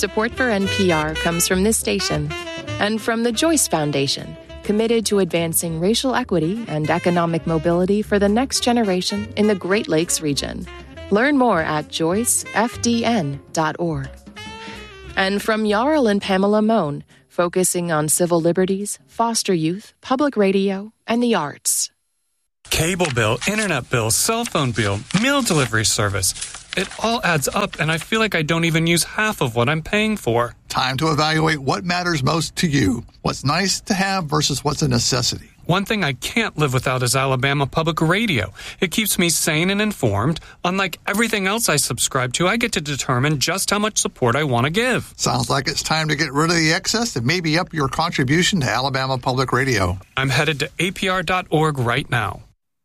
Support for NPR comes from this station and from the Joyce Foundation, committed to advancing racial equity and economic mobility for the next generation in the Great Lakes region. Learn more at joycefdn.org. And from Jarl and Pamela Mohn, focusing on civil liberties, foster youth, public radio, and the arts. Cable bill, internet bill, cell phone bill, meal delivery service. It all adds up, and I feel like I don't even use half of what I'm paying for. Time to evaluate what matters most to you. What's nice to have versus what's a necessity. One thing I can't live without is Alabama Public Radio. It keeps me sane and informed. Unlike everything else I subscribe to, I get to determine just how much support I want to give. Sounds like it's time to get rid of the excess and maybe up your contribution to Alabama Public Radio. I'm headed to apr.org right now.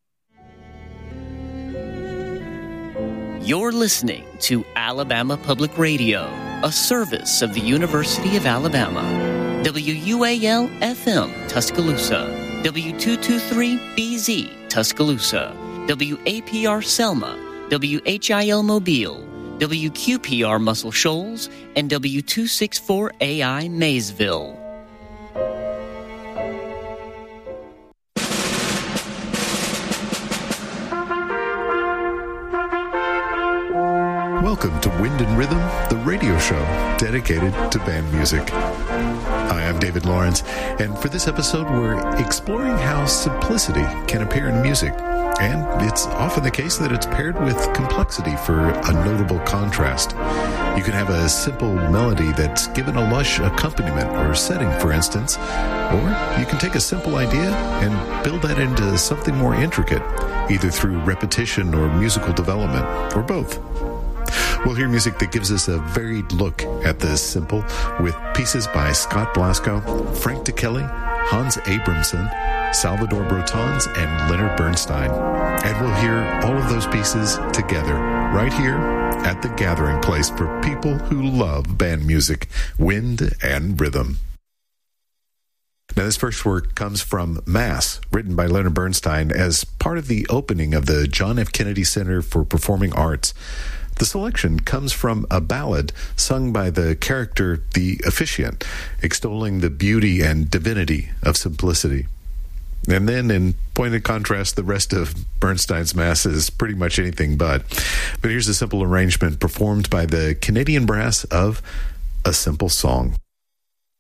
You're listening to Alabama Public Radio, a service of the University of Alabama. WUAL-FM, Tuscaloosa. W223BZ, Tuscaloosa. WAPR Selma. WHIL Mobile. WQPR Muscle Shoals. And W264AI Maysville. Welcome to Wind and Rhythm, the radio show dedicated to band music. Hi, I'm David Lawrence, and for this episode, we're exploring how simplicity can appear in music. And it's often the case that it's paired with complexity for a notable contrast. You can have a simple melody that's given a lush accompaniment or setting, for instance, or you can take a simple idea and build that into something more intricate, either through repetition or musical development, or both. We'll hear music that gives us a varied look at the simple, with pieces by Scott Blasco, Frank DeKelly, Hans Abramson, Salvador Brotons, and Leonard Bernstein. And we'll hear all of those pieces together right here at the gathering place for people who love band music, Wind and Rhythm. Now, this first work comes from Mass, written by Leonard Bernstein as part of the opening of the John F. Kennedy Center for Performing Arts. The selection comes from a ballad sung by the character The Officiant, extolling the beauty and divinity of simplicity. And then, in pointed contrast, the rest of Bernstein's Mass is pretty much anything but. But here's a simple arrangement performed by the Canadian Brass of A Simple Song.